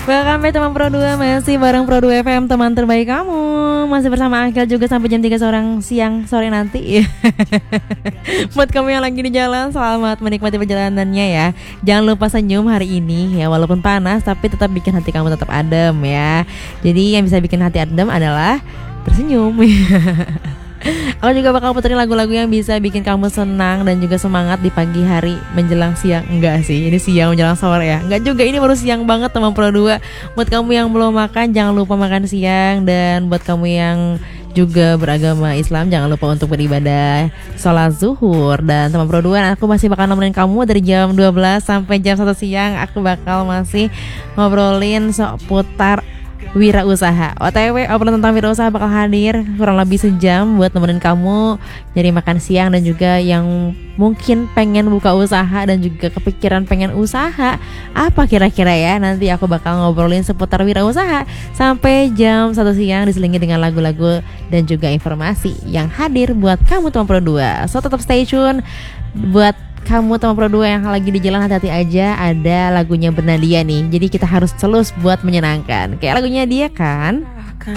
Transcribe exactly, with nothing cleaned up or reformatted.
Welcome back teman Pro dua, masih bareng Pro dua F M, teman terbaik kamu. Masih bersama Akil juga sampai jam tiga seorang siang sore nanti. Buat kamu yang lagi di jalan, selamat menikmati perjalanannya ya. Jangan lupa senyum hari ini ya, walaupun panas tapi tetap bikin hati kamu tetap adem ya. Jadi yang bisa bikin hati adem adalah tersenyum. Aku juga bakal puterin lagu-lagu yang bisa bikin kamu senang dan juga semangat di pagi hari menjelang siang. Enggak sih, ini siang menjelang sore ya. Enggak juga, ini baru siang banget teman Pro dua. Buat kamu yang belum makan, jangan lupa makan siang. Dan buat kamu yang juga beragama Islam, jangan lupa untuk beribadah sholat zuhur. Dan teman Pro dua, aku masih bakal nemenin kamu dari jam dua belas sampai jam satu siang. Aku bakal masih ngobrolin seputar wirausaha. O T W obrolan tentang wirausaha bakal hadir kurang lebih sejam buat nemenin kamu dari makan siang, dan juga yang mungkin pengen buka usaha dan juga kepikiran pengen usaha apa kira-kira ya. Nanti aku bakal ngobrolin seputar wirausaha sampai jam satu siang, diselingi dengan lagu-lagu dan juga informasi yang hadir buat kamu teman Pro dua. So tetap stay tune. Buat kamu teman Pro dua yang lagi di jalan, hati-hati aja, ada lagunya Bernadia nih. Jadi kita harus celus buat menyenangkan. Kayak lagunya dia kan.